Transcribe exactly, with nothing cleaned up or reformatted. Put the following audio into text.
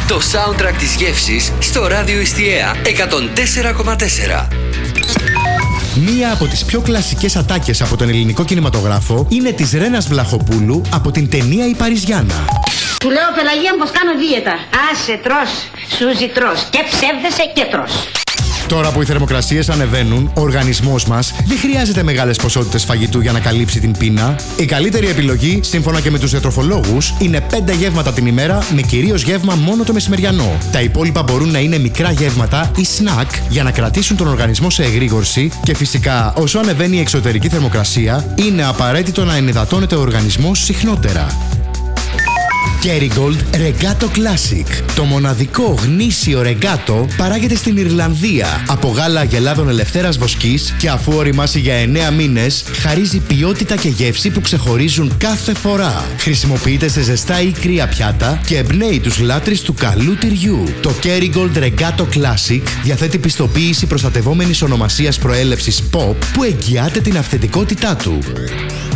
Το soundtrack της γεύσης στο ράδιο Εστιαία εκατόν τέσσερα κόμμα τέσσερα. Μία από τις πιο κλασικές ατάκες από τον ελληνικό κινηματογράφο είναι της Ρένας Βλαχοπούλου από την ταινία «Η Παριζιάνα». Του λέω, Πελαγία μου, πως κάνω δίαιτα. Άσε, τρως, Σούζη, τρως. Και ψεύδεσαι και τρως. Τώρα που οι θερμοκρασίες ανεβαίνουν, ο οργανισμός μας δεν χρειάζεται μεγάλες ποσότητες φαγητού για να καλύψει την πείνα. Η καλύτερη επιλογή, σύμφωνα και με τους διατροφολόγους, είναι πέντε γεύματα την ημέρα, με κυρίως γεύμα μόνο το μεσημεριανό. Τα υπόλοιπα μπορούν να είναι μικρά γεύματα ή σνακ για να κρατήσουν τον οργανισμό σε εγρήγορση και φυσικά, όσο ανεβαίνει η εξωτερική θερμοκρασία, είναι απαραίτητο να ενυδατώνεται ο οργανισμός συχνότερα. Kerrygold Regato Classic. Το μοναδικό γνήσιο ρεγκάτο παράγεται στην Ιρλανδία από γάλα αγελάδων ελευθέρας βοσκής και αφού οριμάσει για εννέα μήνες, χαρίζει ποιότητα και γεύση που ξεχωρίζουν κάθε φορά. Χρησιμοποιείται σε ζεστά ή κρύα πιάτα και εμπνέει τους λάτρεις του καλού τυριού. Το Kerrygold Regato Classic διαθέτει πιστοποίηση προστατευόμενης ονομασίας προέλευσης Pop που εγγυάται την αυθεντικότητά του.